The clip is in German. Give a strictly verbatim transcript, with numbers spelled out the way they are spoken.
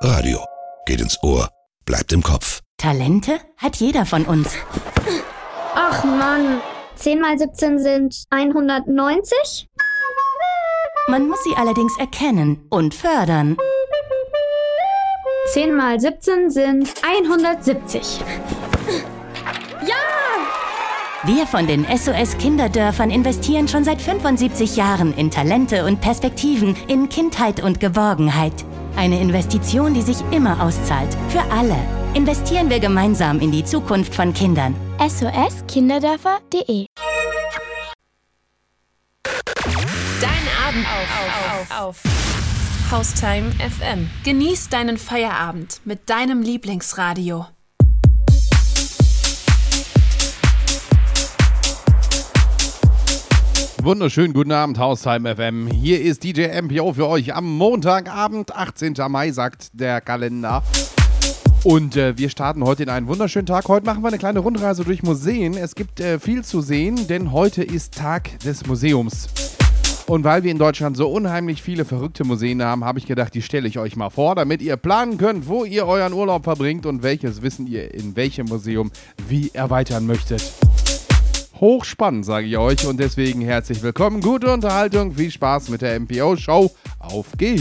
Radio. Geht ins Ohr, bleibt im Kopf. Talente hat jeder von uns. Ach Mann, zehn mal siebzehn sind hundertneunzig? Man muss sie allerdings erkennen und fördern. zehn mal siebzehn sind hundertsiebzig. Ja! Wir von den S O S Kinderdörfern investieren schon seit fünfundsiebzig Jahren in Talente und Perspektiven, in Kindheit und Geborgenheit. Eine Investition, die sich immer auszahlt. Für alle. Investieren wir gemeinsam in die Zukunft von Kindern. S O S Kinderdörfer punkt de Dein Abend auf, auf, auf. Haustime F M. Genieß deinen Feierabend mit deinem Lieblingsradio. Wunderschönen guten Abend, Haustime F M. Hier ist D J M P O für euch am Montagabend, achtzehnten Mai, sagt der Kalender. Und äh, wir starten heute in einen wunderschönen Tag. Heute machen wir eine kleine Rundreise durch Museen. Es gibt äh, viel zu sehen, denn heute ist Tag des Museums. Und weil wir in Deutschland so unheimlich viele verrückte Museen haben, habe ich gedacht, die stelle ich euch mal vor, damit ihr planen könnt, wo ihr euren Urlaub verbringt und welches Wissen ihr in welchem Museum wie erweitern möchtet. Hochspannend, sage ich euch, und deswegen herzlich willkommen, gute Unterhaltung, viel Spaß mit der M P O-Show. Auf geht's!